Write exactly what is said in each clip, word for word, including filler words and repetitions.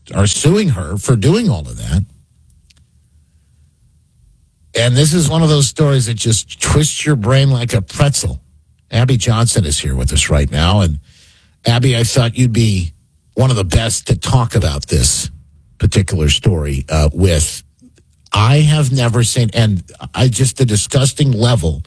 are suing her for doing all of that. And this is one of those stories that just twists your brain like a pretzel. Abby Johnson is here with us right now. And Abby, I thought you'd be one of the best to talk about this particular story uh, with. I have never seen, and I just the disgusting level,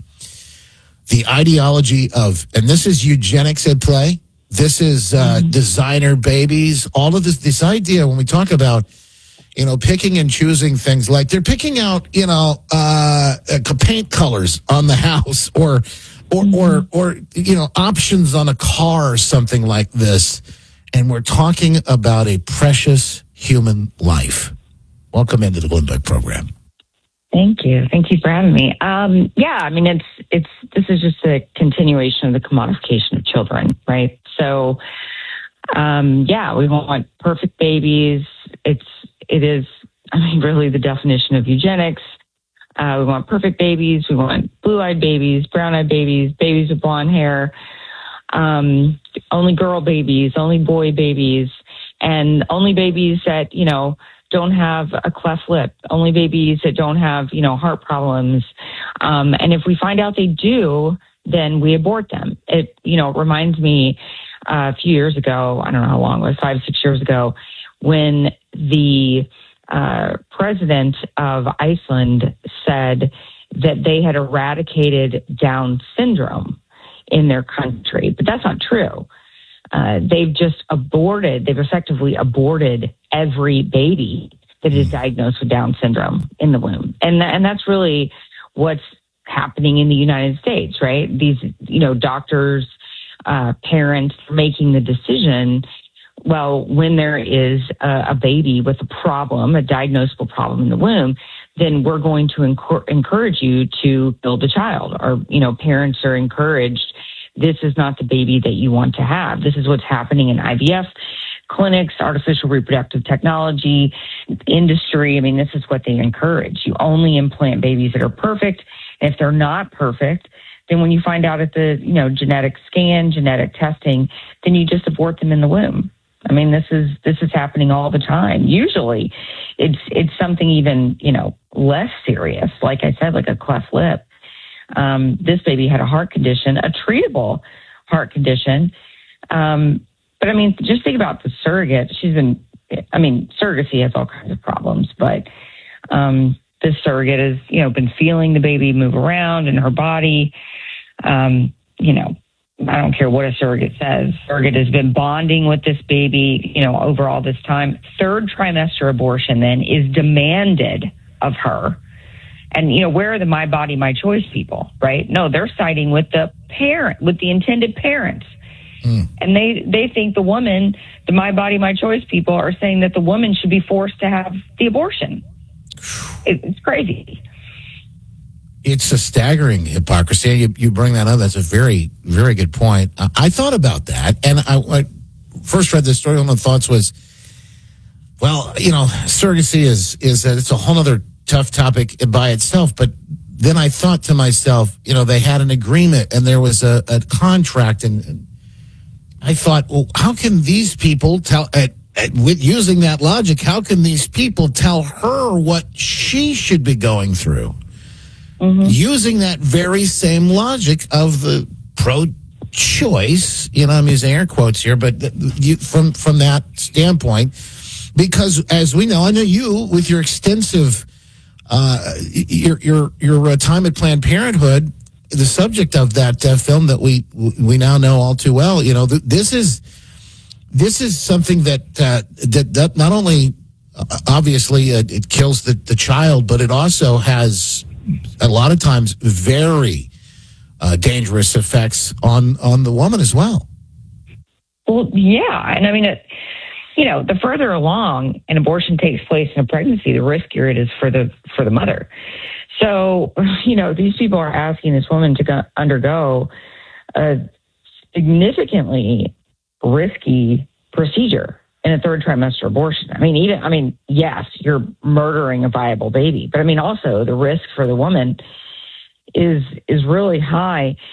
the ideology of, and this is eugenics at play. This is uh, mm-hmm. designer babies. All of this, this idea when we talk about, you know, picking and choosing things, like they're picking out, you know, uh, paint colors on the house, or, or, mm-hmm. or, or, you know, options on a car or something like this. And we're talking about a precious human life. Welcome into the Glenn Beck program. Thank you. Thank you for having me. Um, yeah, I mean, it's, it's, this is just a continuation of the commodification of children, right? So, um, yeah, we want perfect babies. It's, it is, I mean, really the definition of eugenics. Uh, we want perfect babies. We want blue-eyed babies, brown-eyed babies, babies with blonde hair, um, only girl babies, only boy babies, and only babies that, you know, don't have a cleft lip, only babies that don't have, you know, heart problems. Um, and if we find out they do, then we abort them. It, you know, reminds me uh, a few years ago, I don't know how long it was, five, six years ago, when the uh, president of Iceland said that they had eradicated Down syndrome in their country. But that's not true. Uh, they've just aborted, they've effectively aborted every baby that is diagnosed with Down syndrome in the womb. And, and that's really what's happening in the United States, right? These, you know, doctors, uh, parents making the decision, well, when there is a, a baby with a problem, a diagnosable problem in the womb, then we're going to encor- encourage you to build a child. Or, you know, parents are encouraged, this is not the baby that you want to have. This is what's happening in I V F clinics, artificial reproductive technology industry. I mean, this is what they encourage. You only implant babies that are perfect. And if they're not perfect, then when you find out at the, you know, genetic scan, genetic testing, then you just abort them in the womb. I mean, this is this is happening all the time. Usually it's it's something even, you know, less serious, like I said, like a cleft lip. Um, this baby had a heart condition, a treatable heart condition. Um, but I mean, just think about the surrogate. She's been, I mean, surrogacy has all kinds of problems, but um, this surrogate has, you know, been feeling the baby move around in her body. Um, you know, I don't care what a surrogate says. Surrogate has been bonding with this baby, you know, over all this time. Third trimester abortion then is demanded of her. And, you know, where are the my body, my choice people, right? No, they're siding with the parent, with the intended parents. Mm. And they, they think the woman, the my body, my choice people are saying that the woman should be forced to have the abortion. It, it's crazy. It's a staggering hypocrisy. You, you bring that up. That's a very, very good point. I, I thought about that. And I, I first read this story. One of the thoughts was, well, you know, surrogacy is, is that it's a whole other tough topic by itself. But then I thought to myself, you know, they had an agreement and there was a, a contract. And I thought, well, how can these people tell, at, at, with using that logic, how can these people tell her what she should be going through? Mm-hmm. Using that very same logic of the pro-choice, you know, I'm using air quotes here, but you, from from that standpoint, because as we know, I know you with your extensive, uh, your your your uh, time at Planned Parenthood, the subject of that uh, film that we we now know all too well. You know, th- this is this is something that uh, that, that not only uh, obviously uh, it kills the the child, but it also has a lot of times very uh, dangerous effects on, on the woman as well. Well, yeah. And I mean, it, you know, the further along an abortion takes place in a pregnancy, the riskier it is for the, for the mother. So, you know, these people are asking this woman to go, undergo a significantly risky procedure in a third trimester abortion. I mean, even, I mean, yes, you're murdering a viable baby, but I mean, also the risk for the woman is, is really high.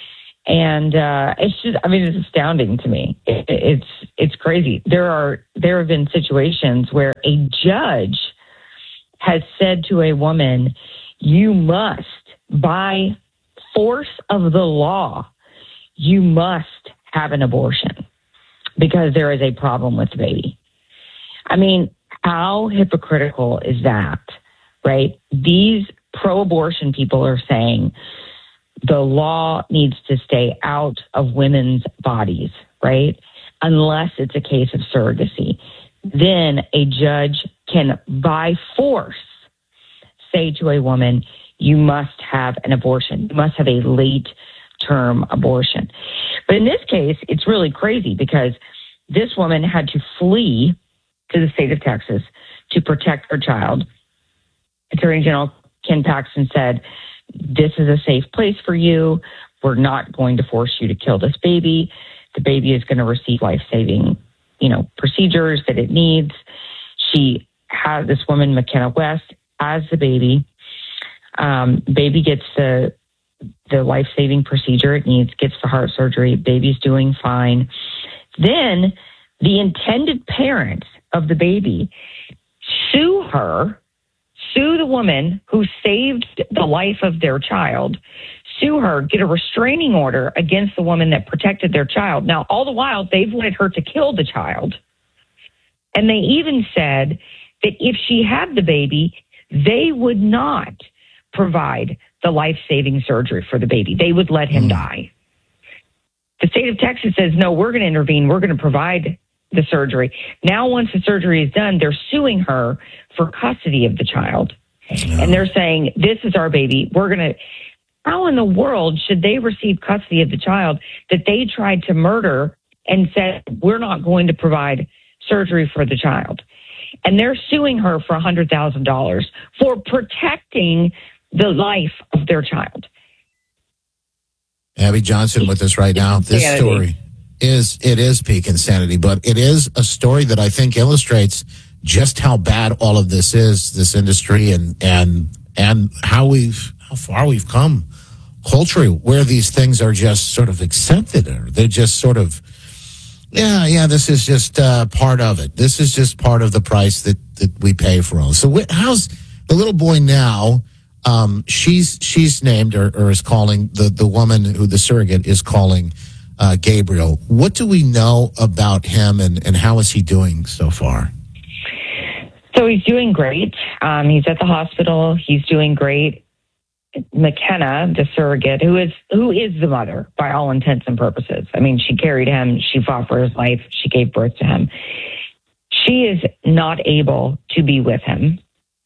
And uh, it's just, I mean, it's astounding to me. It, it's it's crazy. There are there have been situations where a judge has said to a woman, "You must, by force of the law, you must have an abortion because there is a problem with the baby." I mean, how hypocritical is that, right? These pro-abortion people are saying the law needs to stay out of women's bodies, right? Unless it's a case of surrogacy. Then a judge can, by force, say to a woman, you must have an abortion. You must have a late-term abortion. But in this case, it's really crazy because this woman had to flee to the state of Texas to protect her child. Attorney General Ken Paxton said, this is a safe place for you. We're not going to force you to kill this baby. The baby is going to receive life-saving, you know, procedures that it needs. She has this woman, McKenna West, as the baby. Um, baby gets the the life-saving procedure it needs, gets the heart surgery. Baby's doing fine. Then the intended parents of the baby sue her, sue the woman who saved the life of their child, sue her, get a restraining order against the woman that protected their child. Now, all the while, they've wanted her to kill the child. And they even said that if she had the baby, they would not provide the life-saving surgery for the baby. They would let him die. The state of Texas says, no, we're going to intervene. We're going to provide the surgery. Now, once the surgery is done, they're suing her for custody of the child. No. And they're saying, this is our baby. We're going to, how in the world should they receive custody of the child that they tried to murder and said, we're not going to provide surgery for the child? And they're suing her for one hundred thousand dollars for protecting the life of their child. Abby Johnson with us right now. This story is, it is peak insanity, but it is a story that I think illustrates just how bad all of this is, this industry, and, and, and how we've, how far we've come culturally, where these things are just sort of accepted, or they're just sort of, yeah, yeah, this is just uh, part of it. This is just part of the price that, that we pay for all. So wh- how's the little boy now? Um, she's she's named or, or is calling, the, the woman who the surrogate is calling uh, Gabriel. What do we know about him, and, and how is he doing so far? So he's doing great. Um, he's at the hospital. He's doing great. McKenna, the surrogate, who is who is the mother by all intents and purposes. I mean, she carried him. She fought for his life. She gave birth to him. She is not able to be with him.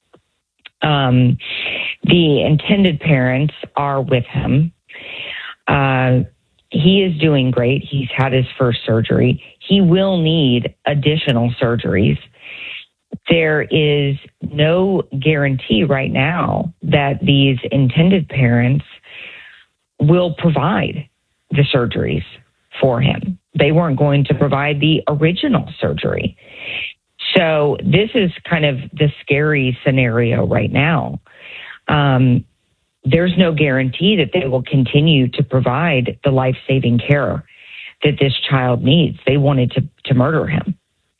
Um, the intended parents are with him. Uh, he is doing great. He's had his first surgery. He will need additional surgeries. There is no guarantee right now that these intended parents will provide the surgeries for him. They weren't going to provide the original surgery. So this is kind of the scary scenario right now. Um, there's no guarantee that they will continue to provide the life-saving care that this child needs. They wanted to, to murder him.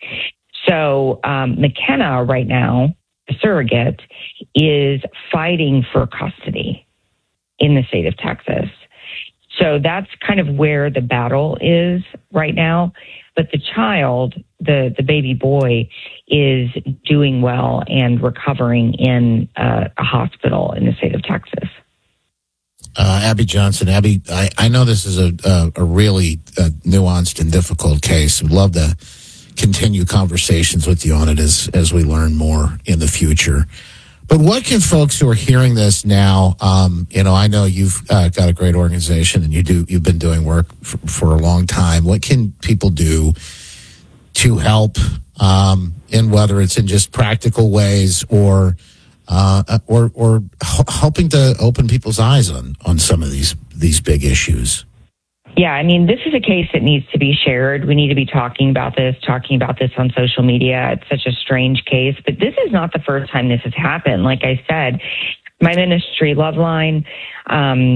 So um, McKenna right now, the surrogate, is fighting for custody in the state of Texas. So that's kind of where the battle is right now. But the child, the, the baby boy, is doing well and recovering in uh, a hospital in the state of Texas. Uh, Abby Johnson, Abby, I, I know this is a, a, a really uh, nuanced and difficult case. I'd love to continue conversations with you on it as, as we learn more in the future. But what can folks who are hearing this now, um, you know, I know you've uh, got a great organization and you do, you've been doing work for, for a long time. What can people do to help, um, in whether it's in just practical ways or, uh, or, or helping to open people's eyes on, on some of these, these big issues? Yeah, I mean, this is a case that needs to be shared. We need to be talking about this, talking about this on social media. It's such a strange case, but this is not the first time this has happened. Like I said, my ministry, Loveline, um,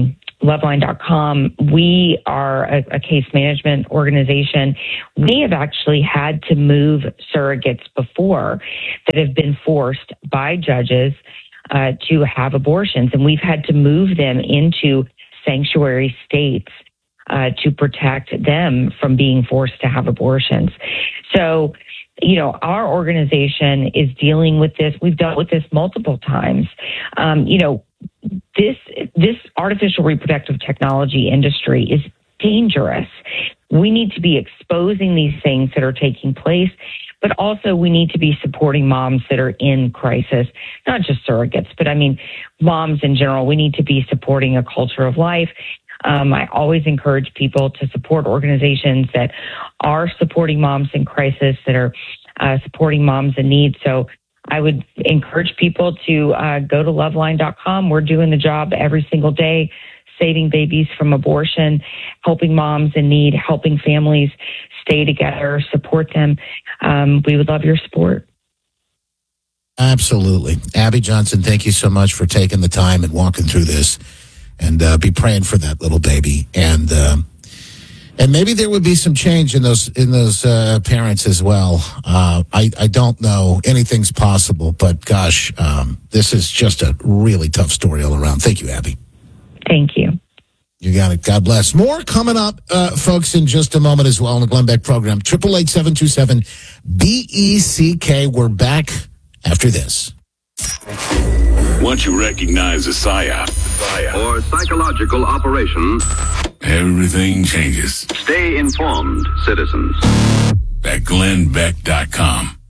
Loveline dot com, we are a, a case management organization. We have actually had to move surrogates before that have been forced by judges uh, to have abortions, and we've had to move them into sanctuary states uh, to protect them from being forced to have abortions. So, you know, our organization is dealing with this. We've dealt with this multiple times. Um, you know, this this artificial reproductive technology industry is dangerous. We need to be exposing these things that are taking place, but also we need to be supporting moms that are in crisis, not just surrogates, but I mean, moms in general. We need to be supporting a culture of life. Um, I always encourage people to support organizations that are supporting moms in crisis, that are uh, supporting moms in need. So I would encourage people to uh, go to Loveline dot com. We're doing the job every single day, saving babies from abortion, helping moms in need, helping families stay together, support them. Um, we would love your support. Absolutely. Abby Johnson, thank you so much for taking the time and walking through this. And uh, be praying for that little baby, and um, and maybe there would be some change in those in those uh, parents as well. Uh, I I don't know, anything's possible, but gosh, um, this is just a really tough story all around. Thank you, Abby. Thank you. You got it. God bless. More coming up, uh, folks, in just a moment as well on the Glenn Beck program. Triple eight seven two seven B E C K. We're back after this. Once you recognize a psyop or psychological operation, everything changes. Stay informed, citizens. At Glenn Beck dot com.